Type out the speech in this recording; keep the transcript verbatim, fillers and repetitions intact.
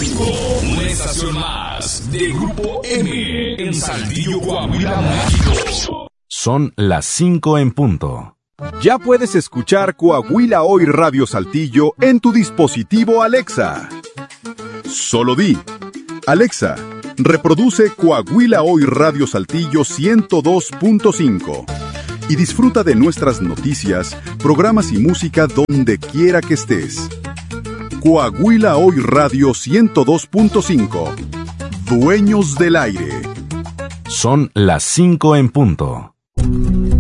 cinco, una estación más de Grupo M en Saltillo, Coahuila, México. Son las cinco en punto. Ya puedes escuchar Coahuila Hoy Radio Saltillo en tu dispositivo Alexa. Solo di, Alexa, reproduce Coahuila Hoy Radio Saltillo ciento dos punto cinco y disfruta de nuestras noticias, programas y música donde quiera que estés. Coahuila Hoy Radio ciento dos punto cinco. Dueños del aire. Son las cinco en punto.